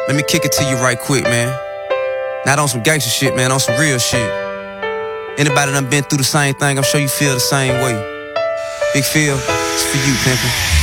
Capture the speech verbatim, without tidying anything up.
Let me kick it to you right quick, man. Not on some gangster shit, man, on some real shit. Anybody done been through the same thing, I'm sure you feel the same way. Big Phil, it's for you, pimpin'.